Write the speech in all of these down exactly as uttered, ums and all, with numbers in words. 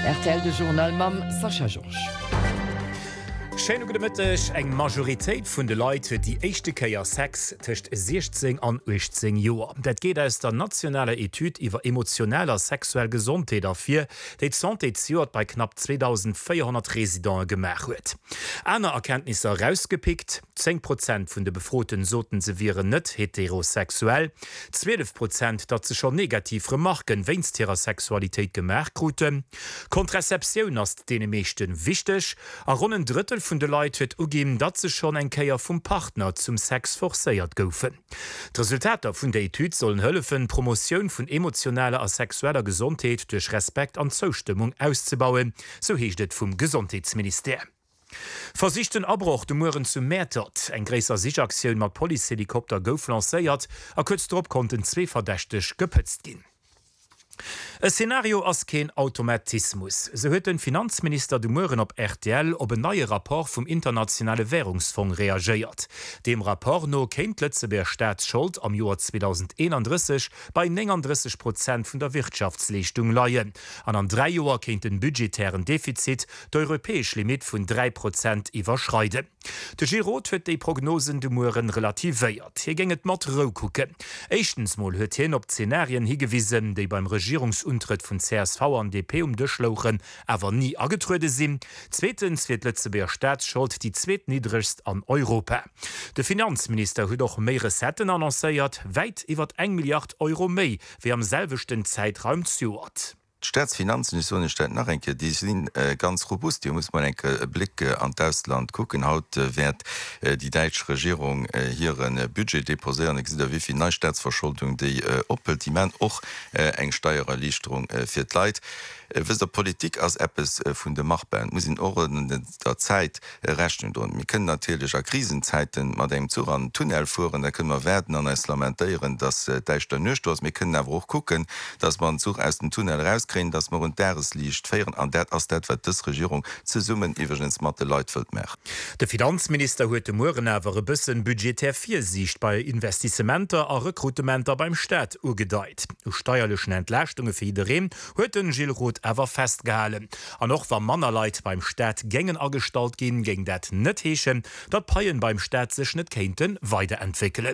R T L de Journal mam Sacha George. Schön gemëttech eng Majoritéit vun de Leute, die echte Käier Sex tcht sechzehn an achtzehn Joer. Dat geht aus der nationale Etyd iwwer emotioneller sexuell Gesundheit afir, déi Santéziert bei knapp zweitausendvierhundert Residenten gemach huet. Aner Erkenntnisse rausgepickt: zehn Prozent vun de Befroten soten se viren net heterosexuell, zwölf Prozent dat ze schon negativ remarken wennst ihrer Sexualität gemerk kruten. Kontrazeptionun ass dee meeschten wichtech, a runnen Drittel vun de Leiit huet ugeben, dat ze schon eng Käier vum Partner zum Sex forsäiert goufen. D'Resultater vun der Etyd sollen hëllefen, Promotion vun emotionaler a sexueller Gesundheit durch Respekt an Zustimmung auszubauen, so heecht et vum Gesundheitsminister. Versichten Abbruch de Muren zu Mätert, eng gräser Sichaktiun mat Polizehelikopter gouf lacéiert, a këtztrop konnten zwee verdächteg gepëtzt ginn. E Szenario ass kein Automatismus. Se huet den Finanzminister de Muren op R T L op een neue rapport vum internationale Währungsfonds reagiert. Dem rapport no kenint Lützeburg Staatsschuld am Joar zweitausendeinunddreißig bei neununddreißig Prozent vun der Wirtschaftsleistung leiien. An an drei Joer kenint den budgetären Defizit d'europäesch Limit vun drei Prozent iwwerschreide. De Giraud huet déi Prognosen de Muren relativéiert. Hier ginget mat Roukucke. Echtens moll huet hin op Szenarien higewiesen, déi beim Regierungsuntritt vun C S V an D P um durchschlauchen, awer nie agetruede sinn. Zweitens wird Lützeburg Staatsschuld die zweetniedrigst an Europa. De Finanzminister huet doch méi Resetten annoncéiert, weit iwwer eng Milliard Euro méi, wie am selwechten Zeitraum zuert. Staatsfinanzen is so nach enke die sind äh, ganz robust. Hier muss man enke Blick äh, an Deutschland gucken. Haut äh, werd äh, die deutsche Regierung äh, hier ein äh, Budget deposieren. Ich sehe, wie viel Neustaatsverschuldung die äh, oppelt, die man auch äh, eng Steuererleichterung äh, für Leid. Äh, der Politik als Apps äh, von der Machtbahn muss in Ordnung der Zeit äh, rechnen. Und wir können natürlich auch Krisenzeiten mit dem Zug an Tunnel fuhren, da können wir werden an es lamentieren, dass äh, Deutschland nicht ist. Wir können aber auch gucken, dass man Zug aus dem Tunnel raus dass man und deres liegt feieren an dat as dat wat des Regierung ze summen iwgens mat de Leiitwelt mehr. Der Finanzminister huet de Muren awer e bëssen budgetär Viersicht bei Investissementer a Rekrutementer beim Staat ugedeit. U steuerlichen Entlastunge fir iedereen huet den Gilroth awer festgehalen. An noch war Mannerleit beim Staat gängen astalt gin gegen dat net heechen, dat Paien beim Staat sech net kenten weiterentwickeln.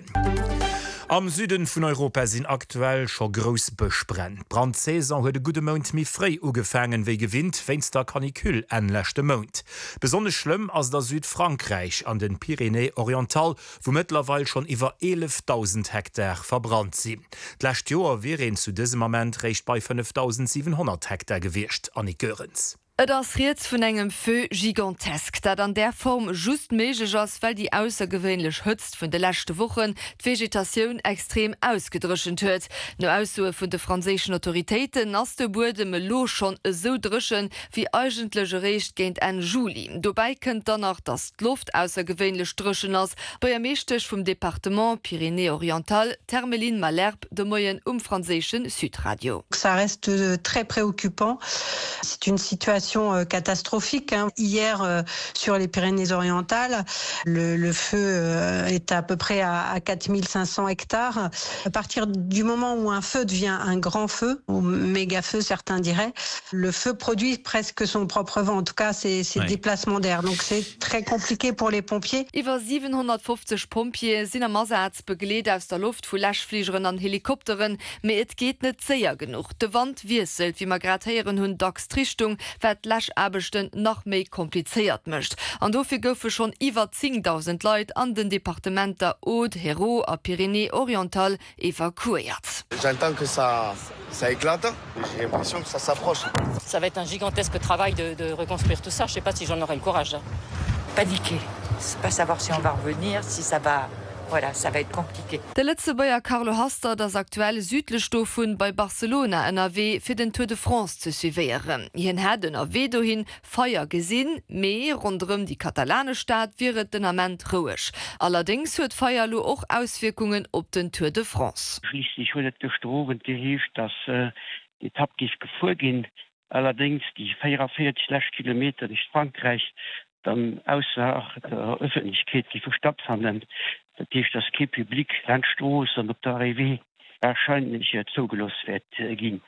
Am Süden vun Europa sinn aktuell scho gros besprenn. Brandsaison huet de gute Mount mi frei ugefangen wéi gewinnt, wennns der Kanikül enlächte Mount. Besonders schlimm ass der Südfrankreich an den Pyrenäe Oriental, wo mittlerweile schon iwwer elftausend Hektar verbrannt sinn. D'lächt Joer wären zu diesem Moment recht bei fünftausendsiebenhundert Hektar gewircht, Annik Görenz. Et ass Riet vun engem Feu gigantesk, dat an der Form just méigg ass, weil die aussergewöhnlech hëtzt vun de lächte Wochen d'Vegetatioun extrem ausgedrschen huet. No Aussue vun de franzéschen Autoritéiten ass de Burdeme lo schon so drschen wie eigentlege Recht géint en Juli. Dobei kënnt danach dat d'Luft aussergewöhnlech drschen ass, bei er meeschtech vum Departement Pyrénées Oriental, Termeline Malherbe de Moyen um franzéschen Südradio. Ça reste très préoccupant. C'est une situation catastrophique. Hein. Hier, euh, sur les Pyrénées-Orientales, le, le feu euh, est à peu près à, à quatre mille cinq cents hectares. À partir du moment où un feu devient un grand feu, ou méga feu, certains diraient, le feu produit presque son propre vent. En tout cas, c'est c'est oui. Déplacement d'air. Donc, c'est très compliqué pour les pompiers. Iwer siebenhundertfünfzig Pompier sind am Masatz begleet aus der Luft vu Lachfliegeren an Helikopteren, me et geht net séier genug. De Wand wieselt, wie man grad heieren hun Dachstrichtung, Lachäbechten noch méi kompliziert mëcht. An dofir goufe schon iwwer zehntausend Leiit an den Departementer Aude, Hérault a Pyrénées Oriental evakuiert. J'entends que ça, ça éclate. J'ai l'impression que ça s'approche. Ça va être un gigantesque travail de, de reconstruire tout ça. Je ne sais pas si j'en aurai le courage. Paniquer. C'est pas savoir si on va revenir, si ça va... Voilà, ça va être compliqué. Der letzte Bayer Carlo Haster, das aktuell südliche Stofun bei Barcelona N R W für den Tour de France zu suivieren. Hien hat den N R W dohin Feier gesinn, me rundrum die katalane Staat wird den Amment ruhig. Allerdings wird Feierlo auch Auswirkungen auf den Tour de France. Schließlich wurde gestrogen gerieft, dass äh, die Etappe vorgehen. Allerdings die vierundvierzig Kilometer durch Frankreich dann außer der Öffentlichkeit die verstopft. Das ist das Publik Landstraße und auf der Arrivée wahrscheinlich zugelost wird äh, gehen.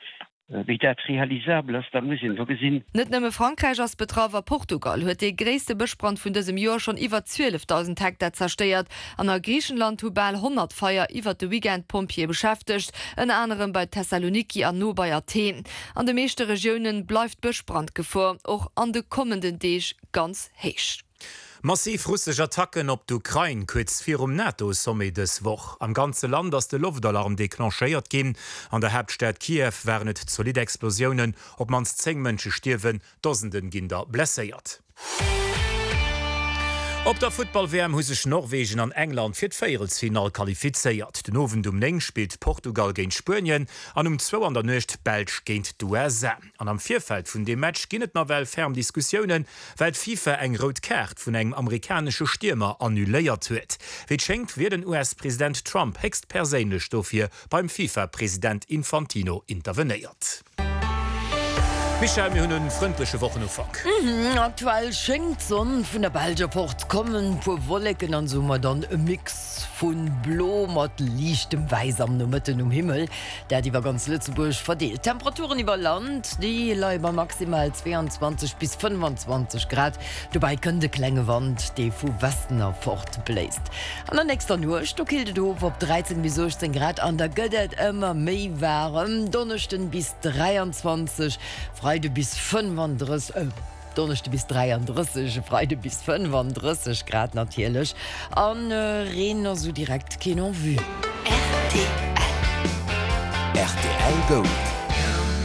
wie dat realisabel ist, da muss ich nur gesehen. Nicht nur Frankreich als Betraffer Portugal hat der größte Beschbrand von diesem Jahr schon über zwölftausend Hektar zerstört. An der Griechenland hat hundert Feier über den Weekend Pompier beschäftigt, in anderem bei Thessaloniki und nur bei Athen. An den meisten Regionen bleibt Beschbrandgefahr auch an den kommenden Tagen ganz hoch. Massiv russische Attacken op d'Ukraine kurz vir um NATO-Summit des Woch. Am ganze Land ass de Luftalarm deklancheiert gin. An der Hauptstadt Kiew wären net solide Explosionen, ob mans zehn Mënsche stirwen, Dosenden Kinder blässeiert. Op der Football-W M hu sech Norwegen an England fir d'Feierelsfinal qualifizeiert. Den Owen um Neng spielt Portugal géint Spönien, an um zwei an der Nøcht Belg géint d'U S A. An am Vierfeld vun dem Match ginnet ma well ferm Diskussionen, weil FIFA eng rot Kert vun eng amerikanische Stürmer annuléiert huet. Wie schenkt wie den U S-Präsident Trump hext perélech dofir beim FIFA-Präsident Infantino interveniert. Michael, wir haben eine freundliche Woche auf Funk. Mhm, aktuell schenkt Sonne von der Belgierport kommen vor Wolken an so dann ein Mix von Blau mit leichtem Weiß am Mitten im Himmel, der die war ganz Lützeburg verdeelt. Temperaturen über Land, die leider maximal zweiundzwanzig bis fünfundzwanzig Grad. Dabei könnte kleine Wand, die von Westen nach fortbläst. An der nächsten Nacht hielt der Hof auf dreizehn bis sechzehn Grad, an der Gödet immer mehr warm. Donnerstag bis dreiundzwanzig, Freitag bis fünfunddreißig, äh, Donnerstag bis dreiunddreißig, Freitag bis fünfunddreißig Grad natürlich. An äh, Reden so direkt keine Vue. R T L. R T L Gold.